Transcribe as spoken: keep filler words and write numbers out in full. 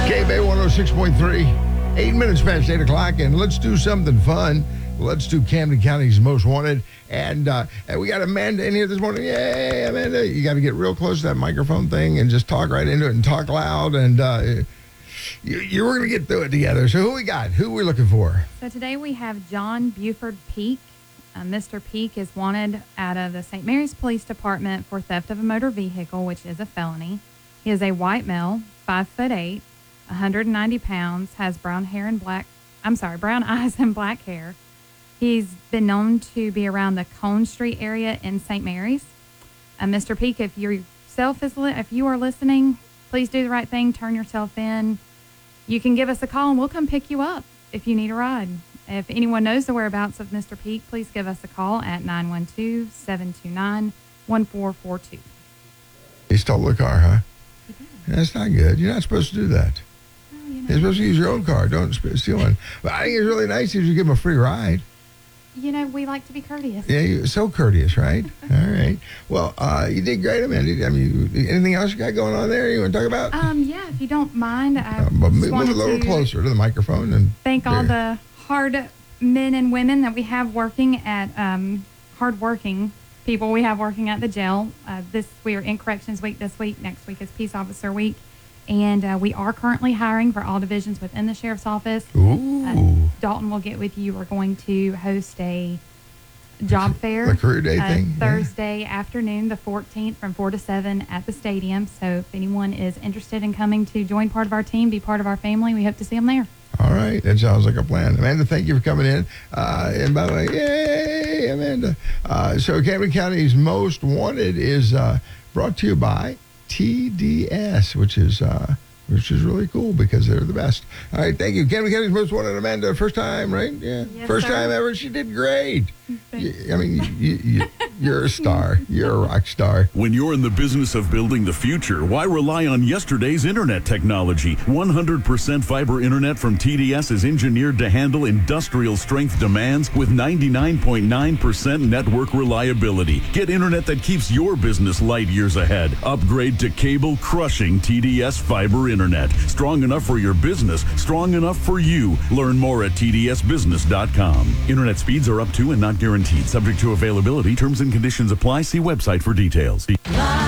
K B one oh six point three, eight minutes past eight o'clock, and let's do something fun. Let's do Camden County's Most Wanted. And, uh, and we got Amanda in here this morning. Yay, Amanda. You got to get real close to that microphone thing and just talk right into it and talk loud. And uh, you, you were going to get through it together. So who we got? Who we looking for? So today we have John Buford Peak. Uh, Mister Peak is wanted out of the Saint Mary's Police Department for theft of a motor vehicle, which is a felony. He is a white male, five foot eight, one hundred ninety pounds, has brown hair and black, I'm sorry, brown eyes and black hair. He's been known to be around the Cone Street area in Saint Mary's. Uh, Mister Peak, if yourself is li- if you are listening, please do the right thing. Turn yourself in. You can give us a call and we'll come pick you up if you need a ride. If anyone knows the whereabouts of Mister Peak, please give us a call at nine one two, seven two nine, one four four two. He stole the car, huh? That's not good. You're not supposed to do that. Oh, you know, You're supposed to use your own car. Don't sp- steal one. But I think it's really nice if you give him a free ride. You know, we like to be courteous. Yeah, you're so courteous, right? All right. Well, uh, you did great, Amanda. I mean, anything else you got going on there you want to talk about? Um, yeah, if you don't mind, I Uh, but just move, wanted move a little to closer to the microphone. And thank all there. the hard men and women that we have working at, um, hard-working people we have working at the jail. Uh, this we are in Corrections Week this week. Next week is Peace Officer Week. And uh, we are currently hiring for all divisions within the Sheriff's Office. Ooh. Uh, Dalton will get with you. We're going to host a job fair. The career day uh, thing? Yeah. Thursday afternoon, the fourteenth, from four to seven at the stadium. So if anyone is interested in coming to join part of our team, be part of our family, we hope to see them there. All right. That sounds like a plan. Amanda, thank you for coming in. Uh, and by the way, yay, Amanda. Uh, so Camden County's Most Wanted is uh, brought to you by T D S, which is uh, which is really cool because they're the best. All right, thank you. Camden County's Most Wanted, Amanda. First time, right? Yeah. Yes, First sir. time ever. She did great. Thank You, I mean, you, you, you're a star. You're a rock star. When you're in the business of building the future, why rely on yesterday's internet technology? one hundred percent fiber internet from T D S is engineered to handle industrial strength demands with ninety-nine point nine percent network reliability. Get internet that keeps your business light years ahead. Upgrade to cable crushing T D S fiber internet. Strong enough for your business, strong enough for you. Learn more at T D S business dot com. Internet speeds are up to and not guaranteed. Subject to availability. Terms and conditions apply. See website for details.